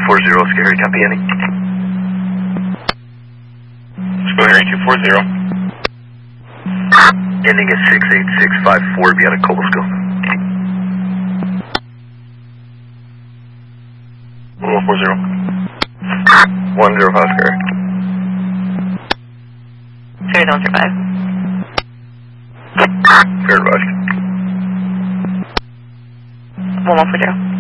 240, Scary, copy any. Square Harry 240. Ending at 68654, be out of Cobblesco. 1140. 105, Scary. Scary, don't survive. Fair rush. 1140.